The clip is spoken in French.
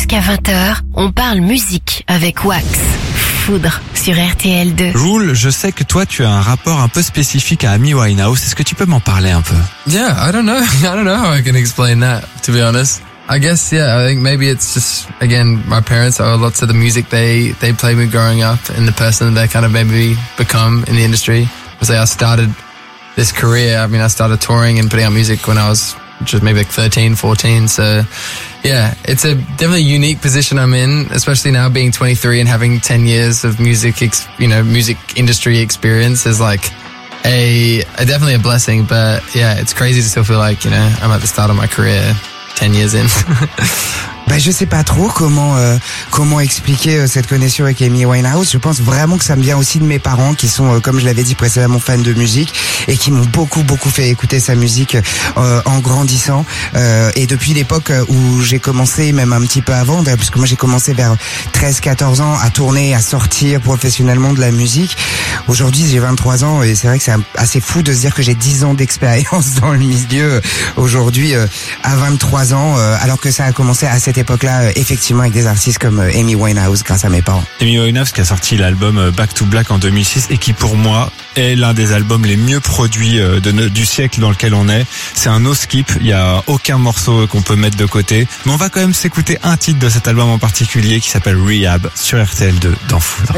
jusqu'à 20h, on parle musique avec Wax. Foudre sur RTL2. Roule, je sais que toi tu as un rapport un peu spécifique à Amy Winehouse. Est-ce que tu peux m'en parler un peu? Yeah, I don't know how I can explain that, to be honest. I guess, I think maybe it's just, again, my parents owe lots of the music they played me growing up and the person they kind of made me become in the industry. Because I started this career, I started touring and putting out music when I was just maybe like 13, 14. So, yeah, it's a definitely unique position I'm in, especially now being 23 and having 10 years of music industry experience is like definitely a blessing. But yeah, it's crazy to still feel like, I'm at the start of my career 10 years in. Je sais pas trop comment expliquer cette connexion avec Amy Winehouse. Je pense vraiment que ça me vient aussi de mes parents qui sont, comme je l'avais dit précédemment, fans de musique et qui m'ont beaucoup fait écouter sa musique en grandissant. Et depuis l'époque où j'ai commencé, même un petit peu avant, puisque moi j'ai commencé vers 13-14 ans à tourner, à sortir professionnellement de la musique. Aujourd'hui j'ai 23 ans et c'est vrai que c'est assez fou de se dire que j'ai 10 ans d'expérience dans le milieu aujourd'hui à 23 ans, alors que ça a commencé à cette époque-là, effectivement, avec des artistes comme Amy Winehouse, grâce à mes parents. Amy Winehouse qui a sorti l'album Back to Black en 2006 et qui, pour moi, est l'un des albums les mieux produits du siècle dans lequel on est. C'est un no skip, il y a aucun morceau qu'on peut mettre de côté. Mais on va quand même s'écouter un titre de cet album en particulier qui s'appelle Rehab sur RTL2 dans Foudre.